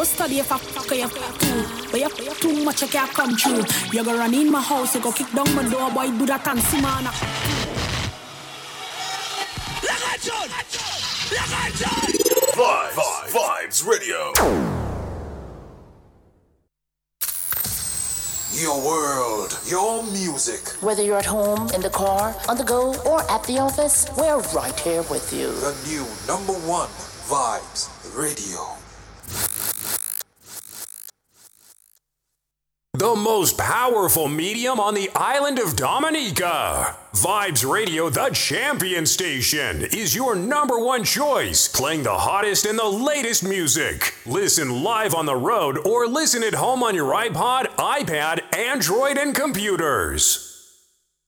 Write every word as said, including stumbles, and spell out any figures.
study if I fuck you too. But you you too much, you can't come true. You go run in my house, you go kick down my door, boy, do that and see man. Vibes, Vibes Radio. Your world, your music. Whether you're at home, in the car, on the go, or at the office, we're right here with you. The new number one Vibes Radio. The most powerful medium on the island of Dominica. Vibes Radio, the champion station, is your number one choice, playing the hottest and the latest music. Listen live on the road or listen at home on your iPod, iPad, Android, and computers.